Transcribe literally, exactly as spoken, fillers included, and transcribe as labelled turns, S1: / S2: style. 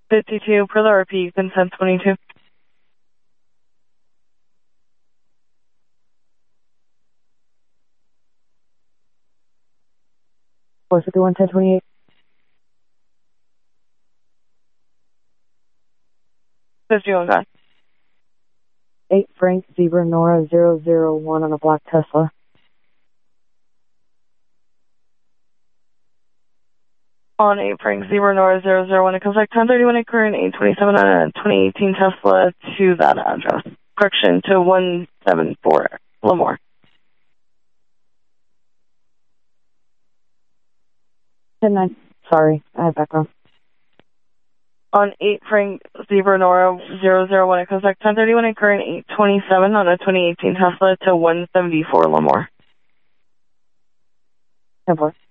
S1: fifty-two, per the R P, consent twenty-two.
S2: four fifty-one, ten twenty-eight.
S1: fifty-one, guys.
S2: eight Frank Zebra Nora zero zero one on a black Tesla.
S1: On eight Frank Zebra Nora zero zero one, it comes back ten thirty-one acre and eight twenty-seven on a twenty eighteen Tesla to that address. Correction to one seventy-four, Lemoore.
S2: ten nine. Sorry, I have background.
S1: On eight Frank Zebra Nora zero zero one, it comes back ten thirty-one acre and eight twenty-seven on a twenty eighteen Tesla to one seventy-four, Lemoore.
S2: ten four.